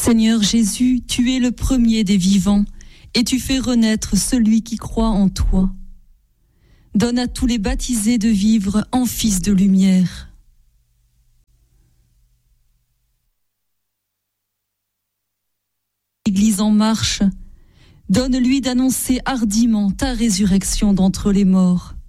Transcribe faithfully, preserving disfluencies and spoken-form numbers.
Seigneur Jésus, tu es le premier des vivants, et tu fais renaître celui qui croit en toi. Donne à tous les baptisés de vivre en fils de lumière. Église en marche, donne-lui d'annoncer hardiment ta résurrection d'entre les morts.